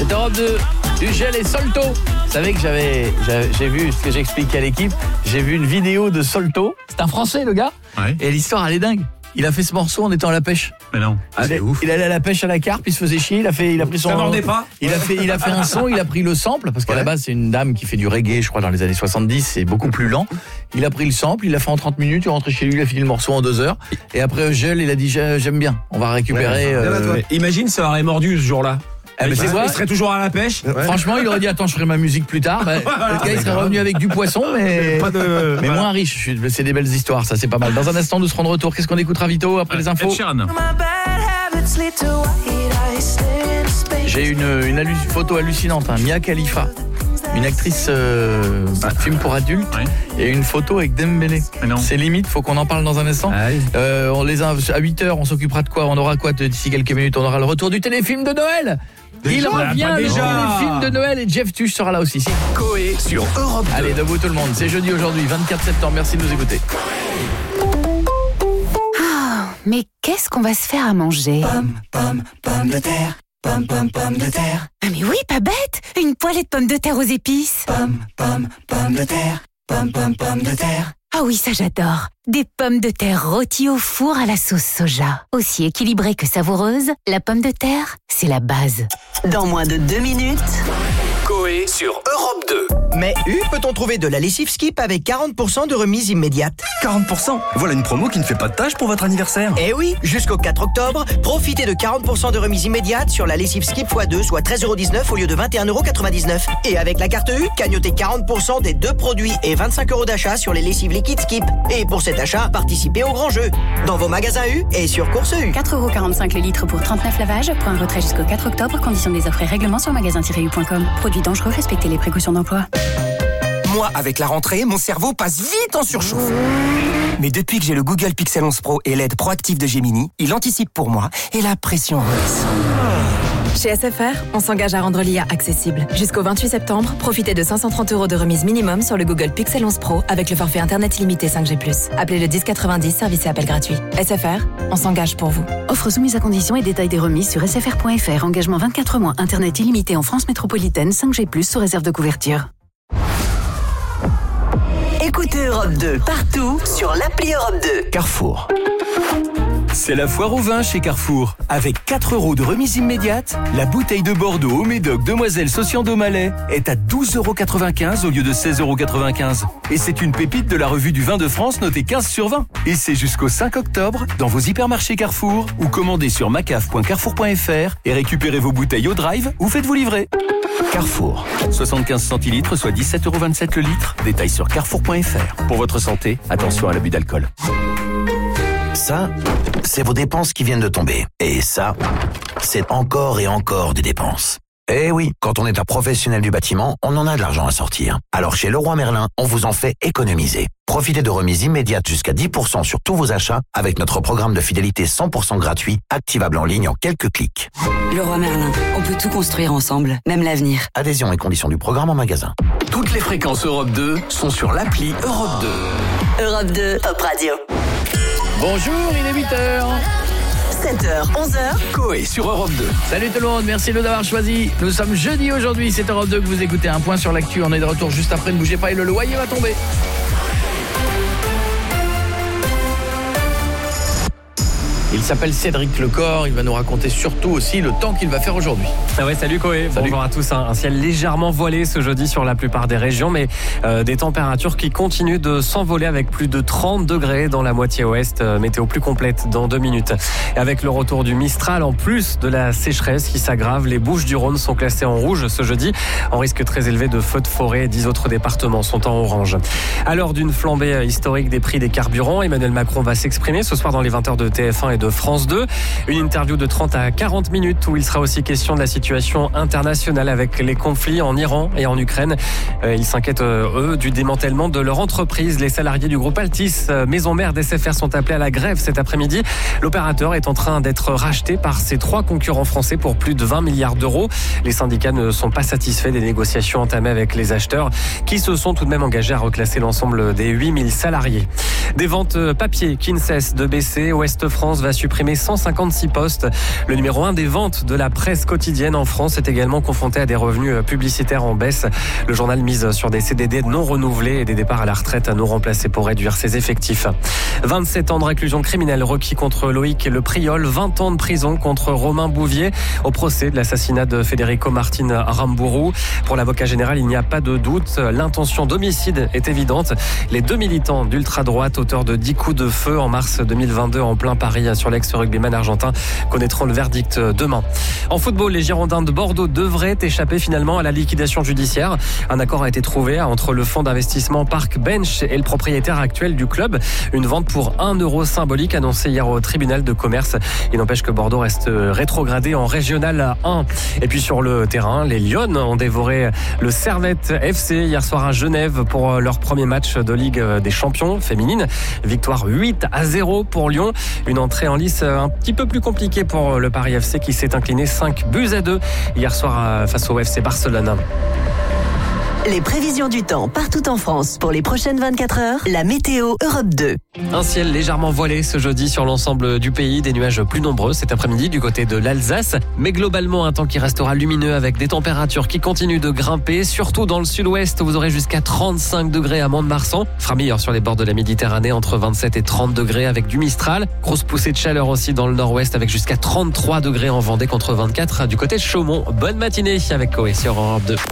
C'est Europe 2, du gel et Solto. Vous savez que j'ai vu ce que j'explique à l'équipe, j'ai vu une vidéo de Solto. C'est un Français le gars. Ouais. Et l'histoire elle est dingue. Il a fait ce morceau en étant à la pêche. Mais non, c'est ouf. Il allait à la pêche à la carpe, il se faisait chier, il a pris son... Ça mordait pas. Il a fait un son, il a pris le sample, parce qu'à la base c'est une dame qui fait du reggae, je crois dans les années 70, c'est beaucoup plus lent. Il a pris le sample, il l'a fait en 30 minutes, il est rentré chez lui, il a fini le morceau en 2 heures. Et après gel, il a dit j'aime bien, on va récupérer... Imagine ça aurait mordu ce jour-là. mais c'est quoi Il serait toujours à la pêche. Franchement, il aurait dit attends, je ferai ma musique plus tard. Le gars, il serait revenu avec du poisson, mais moins riche. C'est des belles histoires, ça c'est pas mal. Dans un instant, nous serons de retour. Qu'est-ce qu'on écoutera, Vito, après les infos? Ed Sheeran. J'ai une photo hallucinante, Mia Khalifa, une actrice film pour adultes, et une photo avec Dembélé. C'est limite, faut qu'on en parle dans un instant. On les a à 8h, on s'occupera de quoi? On aura quoi d'ici quelques minutes? On aura le retour du téléfilm de Noël. Il revient, le téléfilm de Noël, et Jeff Tuch sera là aussi. Coé sur Europe 2. Allez, debout tout le monde, c'est jeudi aujourd'hui, 24 septembre, merci de nous écouter. Mais qu'est-ce qu'on va se faire à manger? Pommes de terre. Pommes de terre. Ah mais oui, pas bête. Une poêlée de pommes de terre aux épices. Pommes de terre. Pommes de terre. Ah oui, ça j'adore. Des pommes de terre rôties au four à la sauce soja. Aussi équilibrée que savoureuse, la pomme de terre, c'est la base. Dans moins de 2 minutes... Coé sur Europe 2. Mais peut-on trouver de la lessive Skip avec 40% de remise immédiate? 40%? Voilà une promo qui ne fait pas de tâche pour votre anniversaire. Eh oui, jusqu'au 4 octobre, profitez de 40% de remise immédiate sur la lessive Skip x2, soit 13,19€ au lieu de 21,99€. Et avec la carte U, cagnotez 40% des 2 produits et 25€ d'achat sur les lessives liquides Skip. Et pour cet achat, participez au grand jeu. Dans vos magasins U et sur Course U. 4,45€ le litre pour 39 lavages. Point retrait jusqu'au 4 octobre. Conditions des offres et règlements sur magasin-u.com. Produits dangereux, respectez les précautions d'emploi. Moi, avec la rentrée, mon cerveau passe vite en surchauffe. Mais depuis que j'ai le Google Pixel 11 Pro et l'aide proactive de Gemini, il anticipe pour moi et la pression redescend. Chez SFR, on s'engage à rendre l'IA accessible. Jusqu'au 28 septembre, profitez de 530€ de remise minimum sur le Google Pixel 11 Pro avec le forfait Internet illimité 5G+. Appelez le 1090, service et appel gratuit. SFR, on s'engage pour vous. Offre soumise à conditions et détails des remises sur sfr.fr. Engagement 24 mois, Internet illimité en France métropolitaine, 5G+, sous réserve de couverture. Écoutez Europe 2 partout sur l'appli Europe 2. Carrefour. C'est la foire au vin chez Carrefour. Avec 4€ de remise immédiate, la bouteille de Bordeaux au Médoc Demoiselle Sociando Malais est à 12,95€ au lieu de 16,95€. Et c'est une pépite de la revue du vin de France notée 15 sur 20. Et c'est jusqu'au 5 octobre dans vos hypermarchés Carrefour ou commandez sur macaf.carrefour.fr et récupérez vos bouteilles au drive ou faites-vous livrer. Carrefour. 75 centilitres, soit 17,27€ le litre. Détail sur carrefour.fr. Pour votre santé, attention à l'abus d'alcool. Ça, c'est vos dépenses qui viennent de tomber. Et ça, c'est encore et encore des dépenses. Eh oui, quand on est un professionnel du bâtiment, on en a de l'argent à sortir. Alors chez Leroy Merlin, on vous en fait économiser. Profitez de remises immédiates jusqu'à 10% sur tous vos achats avec notre programme de fidélité 100% gratuit, activable en ligne en quelques clics. Leroy Merlin, on peut tout construire ensemble, même l'avenir. Adhésion et conditions du programme en magasin. Toutes les fréquences Europe 2 sont sur l'appli Europe 2. Europe 2, Top Radio. Bonjour, il est 8h. 7h, 11h. Coé sur Europe 2. Salut tout le monde, merci de nous avoir choisi. Nous sommes jeudi aujourd'hui, c'est Europe 2 que vous écoutez. Un point sur l'actu, on est de retour juste après, ne bougez pas et le loyer va tomber. Il s'appelle Cédric Lecor, il va nous raconter surtout aussi le temps qu'il va faire aujourd'hui. Ah ouais, salut Coé, bonjour à tous. Un ciel légèrement voilé ce jeudi sur la plupart des régions, mais des températures qui continuent de s'envoler avec plus de 30 degrés dans la moitié ouest. Météo plus complète dans 2 minutes. Et avec le retour du Mistral, en plus de la sécheresse qui s'aggrave, les Bouches-du-Rhône sont classées en rouge ce jeudi, en risque très élevé de feux de forêt. 10 autres départements sont en orange. À l'heure d'une flambée historique des prix des carburants, Emmanuel Macron va s'exprimer ce soir dans les 20h de TF1 et de France 2. Une interview de 30 à 40 minutes où il sera aussi question de la situation internationale avec les conflits en Iran et en Ukraine. Ils s'inquiètent, eux, du démantèlement de leur entreprise. Les salariés du groupe Altis, maison mère d'SFR, sont appelés à la grève cet après-midi. L'opérateur est en train d'être racheté par ses 3 concurrents français pour plus de 20 milliards d'euros. Les syndicats ne sont pas satisfaits des négociations entamées avec les acheteurs qui se sont tout de même engagés à reclasser l'ensemble des 8000 salariés. Des ventes papier qui ne cessent de baisser. Ouest France va va supprimer 156 postes. Le numéro 1 des ventes de la presse quotidienne en France est également confronté à des revenus publicitaires en baisse. Le journal mise sur des CDD non renouvelés et des départs à la retraite à non remplacés pour réduire ses effectifs. 27 ans de réclusion criminelle requis contre Loïc Le Priol, 20 ans de prison contre Romain Bouvier au procès de l'assassinat de Federico Martin Rambourou. Pour l'avocat général, il n'y a pas de doute. L'intention d'homicide est évidente. Les deux militants d'ultra-droite, auteurs de 10 coups de feu en mars 2022 en plein Paris sur l'ex-rugbyman argentin, connaîtront le verdict demain. En football, les Girondins de Bordeaux devraient échapper finalement à la liquidation judiciaire. Un accord a été trouvé entre le fonds d'investissement Park Bench et le propriétaire actuel du club. Une vente pour 1 euro symbolique annoncée hier au tribunal de commerce. Il n'empêche que Bordeaux reste rétrogradé en régional 1. Et puis sur le terrain, les Lyonnes ont dévoré le Servette FC hier soir à Genève pour leur premier match de Ligue des Champions féminine. Victoire 8-0 pour Lyon. Une entrée en lice un petit peu plus compliquée pour le Paris FC qui s'est incliné 5-2 hier soir face au FC Barcelone. Les prévisions du temps partout en France pour les prochaines 24 heures. La météo Europe 2. Un ciel légèrement voilé ce jeudi sur l'ensemble du pays. Des nuages plus nombreux cet après-midi du côté de l'Alsace. Mais globalement, un temps qui restera lumineux avec des températures qui continuent de grimper. Surtout dans le sud-ouest, vous aurez jusqu'à 35 degrés à Mont-de-Marsan. Fera meilleur sur les bords de la Méditerranée entre 27 et 30 degrés avec du Mistral. Grosse poussée de chaleur aussi dans le nord-ouest avec jusqu'à 33 degrés en Vendée contre 24 du côté de Chaumont. Bonne matinée avec Coé sur Europe 2.